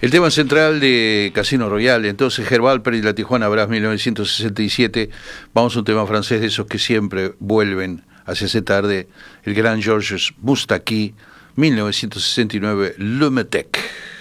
El tema central de Casino Royale, entonces Herbalper y la Tijuana Brass 1967, vamos a un tema francés de esos que siempre vuelven hacia esa tarde, el gran Georges Moustaki, 1969, Le Metec.